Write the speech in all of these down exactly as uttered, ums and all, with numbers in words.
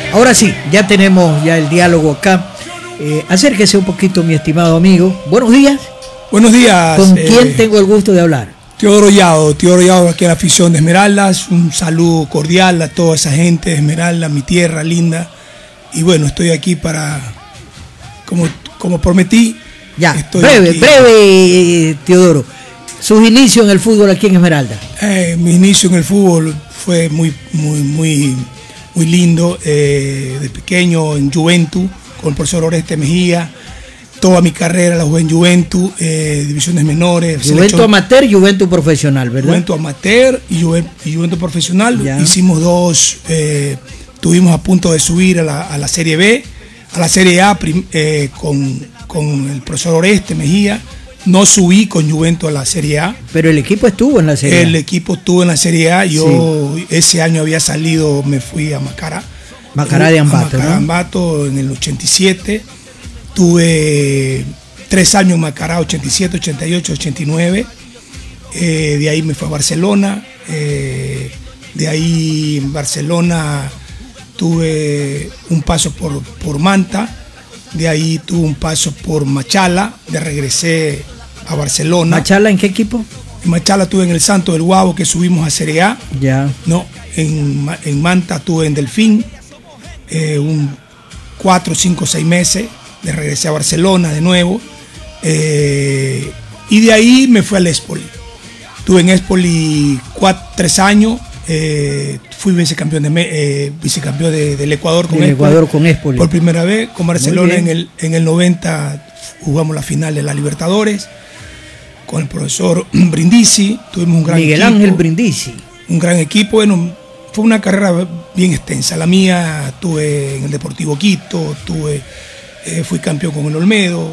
Ahora sí, ya tenemos ya el diálogo acá. Eh, acérquese un poquito, mi estimado amigo. Buenos días. Buenos días. ¿Con eh, quién tengo el gusto de hablar? Teodoro Llado, Teodoro Llado aquí a la afición de Esmeraldas. Un saludo cordial a toda esa gente de Esmeraldas, mi tierra linda. Y bueno, estoy aquí para, como, como prometí. Ya, estoy breve, aquí. breve, eh, Teodoro. Sus inicios en el fútbol aquí en Esmeralda. Eh, mi inicio en el fútbol fue muy, muy, muy, muy lindo. Eh, de pequeño en Juventus, con el profesor Oreste Mejía. Toda mi carrera la jugué en Juventus, eh, divisiones menores. Juventus selección, amateur y Juventus profesional, ¿verdad? Juventus amateur y Juventus, y Juventus profesional. Ya. Hicimos dos, eh, estuvimos a punto de subir a la, a la Serie B, a la Serie A prim, eh, con, con el profesor Oreste Mejía. No subí con Juventus a la Serie A. Pero el equipo estuvo en la Serie A. El equipo estuvo en la Serie A. Yo sí. Ese año había salido, me fui a Macará. Macará de Ambato, Macará, ¿no? Ambato en el ochenta y siete. Tuve tres años en Macará, ochenta y siete, ochenta y ocho, ochenta y nueve. Eh, de ahí me fui a Barcelona. Eh, de ahí en Barcelona tuve un paso por, por Manta. De ahí tuve un paso por Machala. De regresé a Barcelona. ¿Machala en qué equipo? En Machala tuve en el Santo del Guavo, que subimos a Serie A. Ya. No, en, en Manta tuve en Delfín. Eh, un cuatro, cinco, seis meses. De regresé a Barcelona de nuevo. Eh, y de ahí me fui al Espoli. Estuve en Espoli cuatro, tres años. Eh, fui vicecampeón, de, eh, vicecampeón de, del Ecuador con Espoli. Ecuador con Espoli. Por primera vez. Con Barcelona en el, en el noventa jugamos la final de la Libertadores. Con el profesor Brindisi. Tuvimos un gran Miguel equipo. Ángel Brindisi. Un gran equipo. Bueno, fue una carrera bien extensa. La mía tuve en el Deportivo Quito. Tuve... Eh, fui campeón con el Olmedo,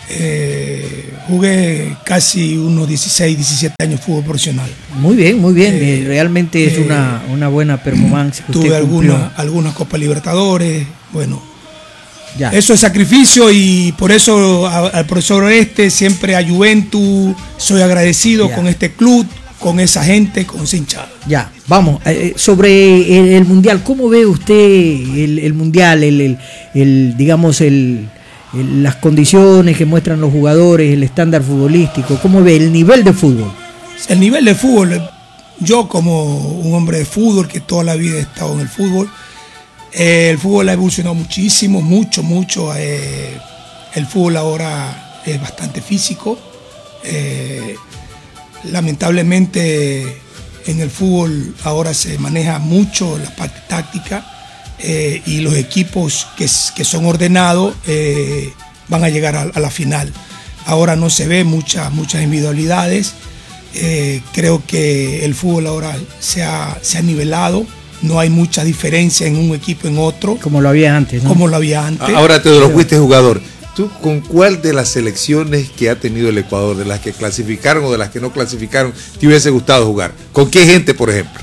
eh, jugué casi unos dieciséis, diecisiete años fútbol profesional. Muy bien, muy bien, Eh, realmente es eh, una, una buena performance que tuve usted alguna, algunas Copas Libertadores, bueno, ya. Eso es sacrificio y por eso a, al profesor Oreste, siempre a Juventus, soy agradecido ya. Con este club, con esa gente, con esa hinchada. Ya, vamos, eh, sobre el, el Mundial, ¿cómo ve usted el, el Mundial, el, el, el digamos, el, el, las condiciones que muestran los jugadores, el estándar futbolístico? ¿Cómo ve el nivel de fútbol? El nivel de fútbol, yo como un hombre de fútbol, que toda la vida he estado en el fútbol, eh, el fútbol ha evolucionado muchísimo, mucho, mucho. Eh, el fútbol ahora es bastante físico. Eh, Lamentablemente en el fútbol ahora se maneja mucho la parte táctica eh, y los equipos que, que son ordenados eh, van a llegar a, a la final. Ahora no se ve muchas muchas individualidades. Eh, creo que el fútbol ahora se ha, se ha nivelado. No hay mucha diferencia en un equipo en otro. Como lo había antes, ¿no? Como lo había antes. Ahora te lo fuiste jugador. ¿Tú con cuál de las selecciones que ha tenido el Ecuador, de las que clasificaron o de las que no clasificaron, te hubiese gustado jugar? ¿Con qué gente, por ejemplo?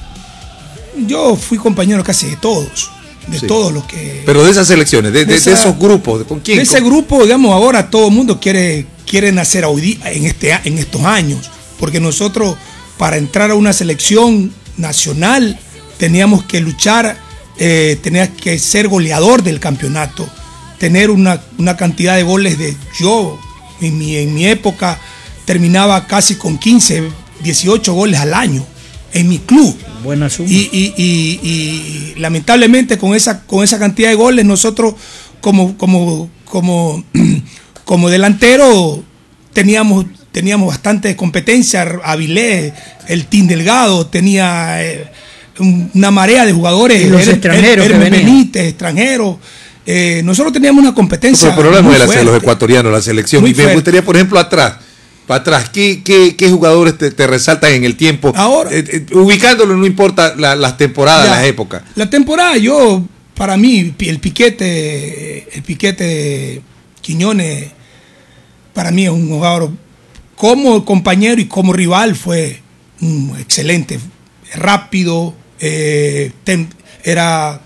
Yo fui compañero casi de todos, de sí. todos los que... Pero de esas selecciones, de, de, esa, de esos grupos, ¿con quién? De ese ¿Con? grupo, digamos, ahora todo el mundo quiere, quiere nacer hoy en, este, en estos años, porque nosotros para entrar a una selección nacional teníamos que luchar, eh, tenías que ser goleador del campeonato. Tener una, una cantidad de goles de yo en mi, en mi época terminaba casi con quince, dieciocho goles al año en mi club. Buena suma. Y, y, y, y lamentablemente con esa, con esa cantidad de goles nosotros como, como, como, como delantero teníamos, teníamos bastante competencia. Avilés, el Team Delgado tenía eh, una marea de jugadores. Y los Her, extranjeros Her, que Hermes venían. Benítez, extranjeros. Eh, nosotros teníamos una competencia. Pero el problema de fuerte, los ecuatorianos, la selección. Muy Y me fuerte. gustaría, por ejemplo, atrás. Para atrás, ¿qué, qué, qué jugadores te, te resaltan en el tiempo? Ahora, eh, eh, ubicándolo, no importa la, las temporadas, ya, las épocas. La temporada, yo, para mí, el piquete, el piquete de Quiñones, para mí es un jugador como compañero y como rival, fue un excelente, rápido, eh, tem, era.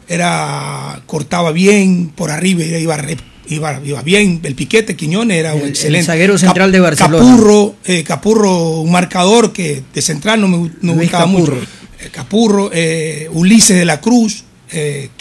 Era, cortaba bien por arriba, iba, iba, iba bien. El piquete Quiñones era un el, excelente. El zaguero central Cap, de Barcelona. Capurro, eh, Capurro, un marcador que de central no me no gustaba mucho. Eh, Capurro, eh, Ulises de la Cruz, eh, que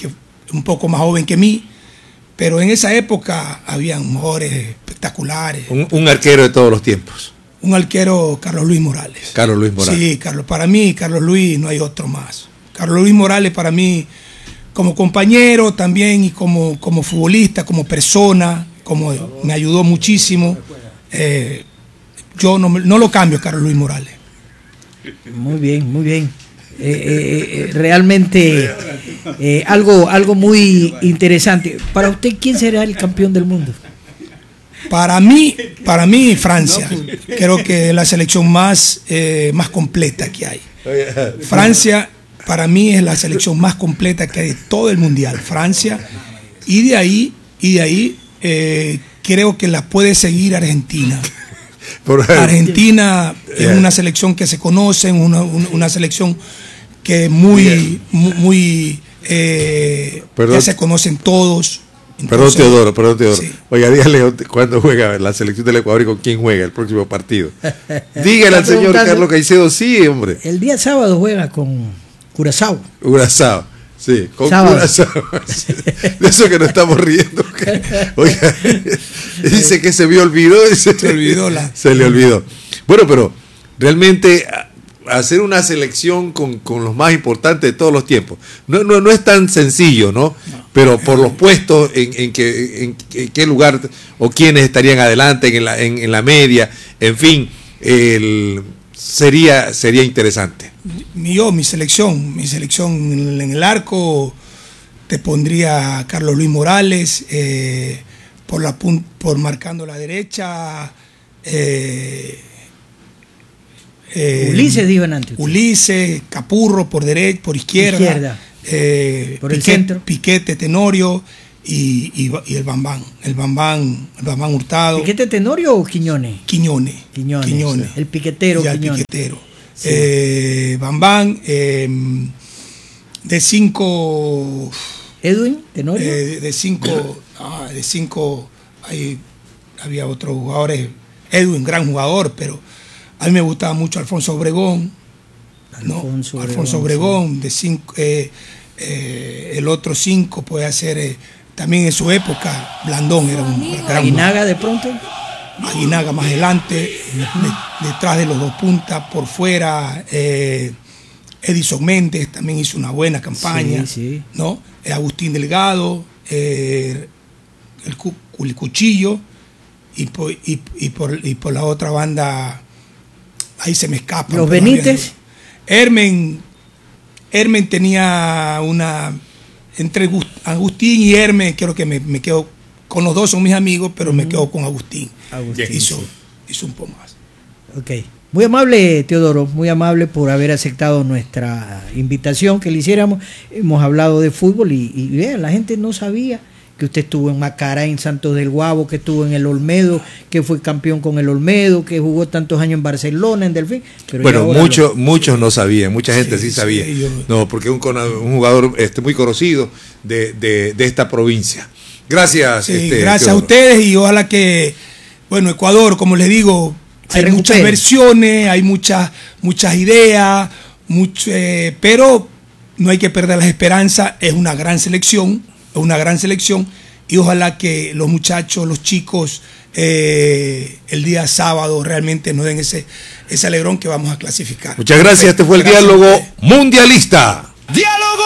un poco más joven que mí, pero en esa época habían jugadores espectaculares. Un, un arquero de todos los tiempos. Un arquero, Carlos Luis Morales. Carlos Luis Morales. Sí, Carlos, para mí, Carlos Luis, no hay otro más. Carlos Luis Morales para mí, como compañero también y como, como futbolista, como persona, como me ayudó muchísimo. Eh, yo no, no lo cambio, Carlos Luis Morales. Muy bien, muy bien. Eh, eh, eh, realmente eh, algo, algo muy interesante. Para usted, ¿quién será el campeón del mundo? Para mí, para mí Francia. Creo que es la selección más, eh, más completa que hay. Francia, para mí, es la selección más completa que hay de todo el mundial. Francia. Y de ahí, y de ahí eh, creo que la puede seguir Argentina. Argentina es una selección que se conoce, una, una, una selección que muy, muy, muy eh, ya se conocen todos. Entonces, perdón Teodoro, perdón Teodoro. Sí. Oiga, dígale cuándo juega la selección del Ecuador y con quién juega el próximo partido. Dígale al señor Carlos Caicedo, sí, hombre. El día sábado juega con Curazao. Curazao, sí, con Curazao. De eso que nos estamos riendo. Oiga, dice que se me olvidó. Se, se olvidó la. Se le olvidó. Bueno, pero realmente hacer una selección con, con los más importantes de todos los tiempos no, no, no es tan sencillo, ¿no? no. Pero por los puestos en, en, que, en, en qué lugar o quiénes estarían adelante en la, en, en la media, en fin, el, sería, sería interesante. Yo, mi selección, mi selección en el arco te pondría a Carlos Luis Morales, eh, por, la, por marcando la derecha. Eh, Eh, Ulises dijo antes. Ulises, Capurro por derecha, por izquierda, izquierda. Eh, por Piquete, el centro. Piquete, Tenorio y, y, y el Bambán, el Bambán, el Bambán Hurtado. ¿Piquete, Tenorio o Quiñones? Quiñones. Quiñones. Quiñones. El piquetero. Ya, Quiñones. El piquetero. Sí. Eh, Bambán, eh, de cinco. Edwin, Tenorio. Eh, de cinco, ah, de cinco, hay, había otros jugadores. Edwin, gran jugador, pero a mí me gustaba mucho Alfonso Obregón, ¿no? Alfonso Obregón, Alfonso Obregón sí. de cinco, eh, eh, el otro cinco puede ser eh, también en su época, Blandón era un gran Aguinaga de pronto. Aguinaga más adelante, uh-huh. de, detrás de los dos puntas, por fuera, eh, Edison Méndez también hizo una buena campaña, sí, sí. ¿no? Eh, Agustín Delgado, eh, el, cu el Cuchillo, y por, y, y, por, y por la otra banda. Ahí se me escapa. Los Benítez. Hermen, Hermen tenía una. Entre Agustín y Hermen, creo que me, me quedo. Con los dos son mis amigos, pero uh-huh. me quedo con Agustín. Agustín hizo, sí. hizo un poco más. Ok. Muy amable, Teodoro, muy amable por haber aceptado nuestra invitación que le hiciéramos. Hemos hablado de fútbol y, y vean, la gente no sabía que usted estuvo en Macará, en Santos del Guabo, que estuvo en el Olmedo, que fue campeón con el Olmedo, que jugó tantos años en Barcelona, en Delfín. Pero bueno, muchos lo... muchos no sabían, mucha gente sí, sí sabía. Sí, yo... No, porque es un, un jugador este, muy conocido de, de, de esta provincia. Gracias. Sí, este, gracias Teodoro. a ustedes y ojalá que, bueno, Ecuador, como les digo, Se hay recupere. muchas versiones, hay muchas, muchas ideas, mucho, eh, pero no hay que perder las esperanzas, es una gran selección. Una gran selección y ojalá que los muchachos, los chicos, eh, el día sábado realmente nos den ese, ese alegrón que vamos a clasificar. Muchas gracias, este fue el Gracias. Diálogo Mundialista. ¡Diálogo!